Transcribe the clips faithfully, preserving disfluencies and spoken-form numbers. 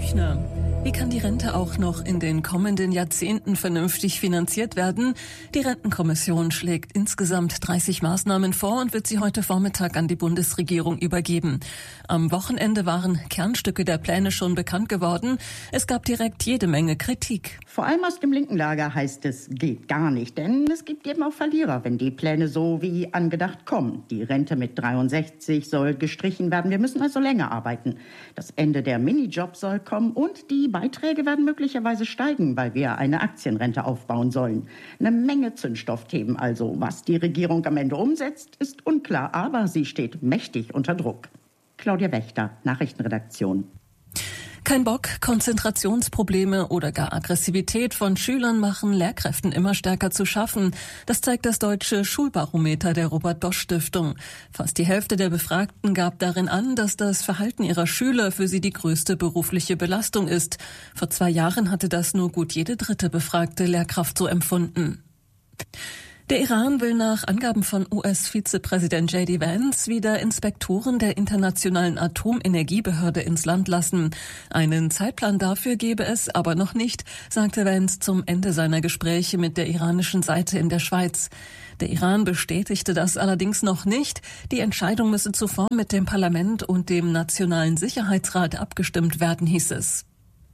Büchner. Wie kann die Rente auch noch in den kommenden Jahrzehnten vernünftig finanziert werden? Die Rentenkommission schlägt insgesamt dreißig Maßnahmen vor und wird sie heute Vormittag an die Bundesregierung übergeben. Am Wochenende waren Kernstücke der Pläne schon bekannt geworden. Es gab direkt jede Menge Kritik. Vor allem aus dem linken Lager heißt es, geht gar nicht, denn es gibt eben auch Verlierer, wenn die Pläne so wie angedacht kommen. Die Rente mit dreiundsechzig soll gestrichen werden. Wir müssen also länger arbeiten. Das Ende der Minijobs soll kommen und die Beiträge werden möglicherweise steigen, weil wir eine Aktienrente aufbauen sollen. Eine Menge Zündstoffthemen also. Was die Regierung am Ende umsetzt, ist unklar, aber sie steht mächtig unter Druck. Claudia Wächter, Nachrichtenredaktion. Kein Bock, Konzentrationsprobleme oder gar Aggressivität von Schülern machen Lehrkräften immer stärker zu schaffen. Das zeigt das deutsche Schulbarometer der Robert-Bosch-Stiftung. Fast die Hälfte der Befragten gab darin an, dass das Verhalten ihrer Schüler für sie die größte berufliche Belastung ist. Vor zwei Jahren hatte das nur gut jede dritte befragte Lehrkraft so empfunden. Der Iran will nach Angaben von U S-Vizepräsident J D Vance wieder Inspektoren der Internationalen Atomenergiebehörde ins Land lassen. Einen Zeitplan dafür gebe es aber noch nicht, sagte Vance zum Ende seiner Gespräche mit der iranischen Seite in der Schweiz. Der Iran bestätigte das allerdings noch nicht. Die Entscheidung müsse zuvor mit dem Parlament und dem Nationalen Sicherheitsrat abgestimmt werden, hieß es.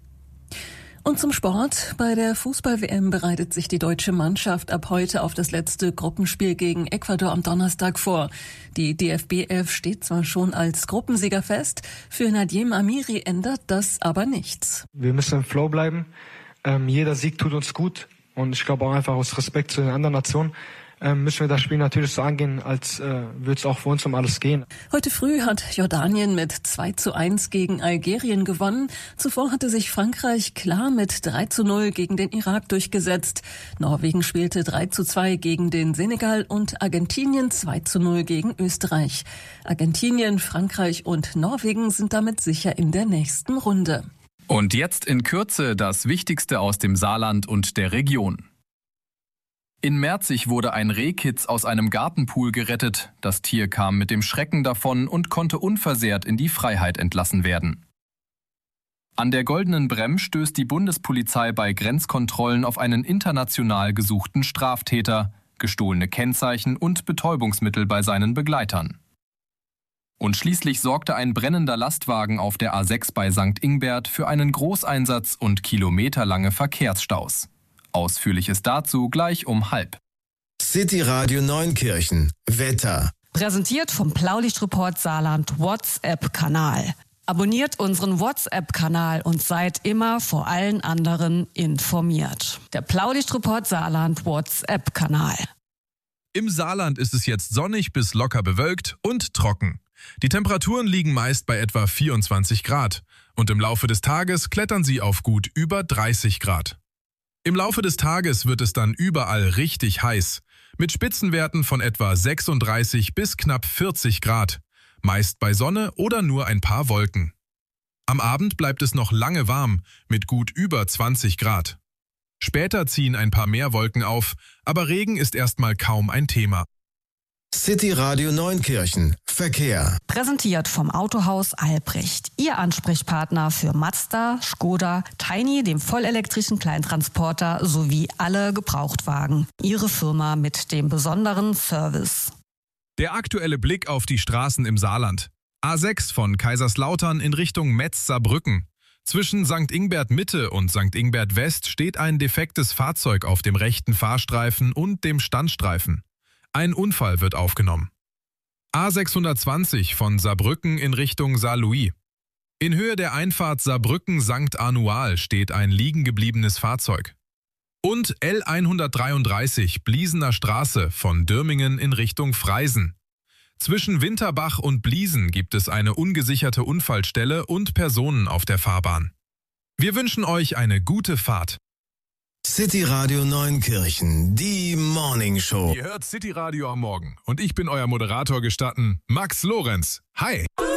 Und zum Sport. Bei der Fußball-W M bereitet sich die deutsche Mannschaft ab heute auf das letzte Gruppenspiel gegen Ecuador am Donnerstag vor. Die D F B elf steht zwar schon als Gruppensieger fest, für Nadiem Amiri ändert das aber nichts. Wir müssen im Flow bleiben. Ähm, jeder Sieg tut uns gut und ich glaube auch einfach aus Respekt zu den anderen Nationen Ähm, müssen wir das Spiel natürlich so angehen, als äh, würde es auch für uns um alles gehen. Heute früh hat Jordanien mit zwei zu eins gegen Algerien gewonnen. Zuvor hatte sich Frankreich klar mit drei zu null gegen den Irak durchgesetzt. Norwegen spielte drei zu zwei gegen den Senegal und Argentinien zwei zu null gegen Österreich. Argentinien, Frankreich und Norwegen sind damit sicher in der nächsten Runde. Und jetzt in Kürze das Wichtigste aus dem Saarland und der Region. In Merzig wurde ein Rehkitz aus einem Gartenpool gerettet. Das Tier kam mit dem Schrecken davon und konnte unversehrt in die Freiheit entlassen werden. An der Goldenen Bremm stößt die Bundespolizei bei Grenzkontrollen auf einen international gesuchten Straftäter, gestohlene Kennzeichen und Betäubungsmittel bei seinen Begleitern. Und schließlich sorgte ein brennender Lastwagen auf der A sechs bei Sankt Ingbert für einen Großeinsatz und kilometerlange Verkehrsstaus. Ausführliches dazu gleich um halb. City Radio Neunkirchen. Wetter. Präsentiert vom Blaulichtreport Saarland WhatsApp-Kanal. Abonniert unseren WhatsApp-Kanal und seid immer vor allen anderen informiert. Der Blaulichtreport Saarland WhatsApp-Kanal. Im Saarland ist es jetzt sonnig bis locker bewölkt und trocken. Die Temperaturen liegen meist bei etwa vierundzwanzig Grad und im Laufe des Tages klettern sie auf gut über dreißig Grad. Im Laufe des Tages wird es dann überall richtig heiß, mit Spitzenwerten von etwa sechsunddreißig bis knapp vierzig Grad, meist bei Sonne oder nur ein paar Wolken. Am Abend bleibt es noch lange warm, mit gut über zwanzig Grad. Später ziehen ein paar mehr Wolken auf, aber Regen ist erstmal kaum ein Thema. City Radio Neunkirchen. Verkehr. Präsentiert vom Autohaus Albrecht. Ihr Ansprechpartner für Mazda, Skoda, Tiny, dem vollelektrischen Kleintransporter sowie alle Gebrauchtwagen. Ihre Firma mit dem besonderen Service. Der aktuelle Blick auf die Straßen im Saarland. A sechs von Kaiserslautern in Richtung Metz-Saarbrücken. Zwischen Sankt Ingbert Mitte und Sankt Ingbert West steht ein defektes Fahrzeug auf dem rechten Fahrstreifen und dem Standstreifen. Ein Unfall wird aufgenommen. A sechshundertzwanzig von Saarbrücken in Richtung Saarlouis. In Höhe der Einfahrt Saarbrücken-Sankt Anual steht ein liegen gebliebenes Fahrzeug. Und L hundertdreiunddreißig Bliesener Straße von Dürmingen in Richtung Freisen. Zwischen Winterbach und Bliesen gibt es eine ungesicherte Unfallstelle und Personen auf der Fahrbahn. Wir wünschen euch eine gute Fahrt. City Radio Neunkirchen, die Morning Show. Ihr hört City Radio am Morgen und ich bin euer Moderator gestatten, Max Lorenz. Hi!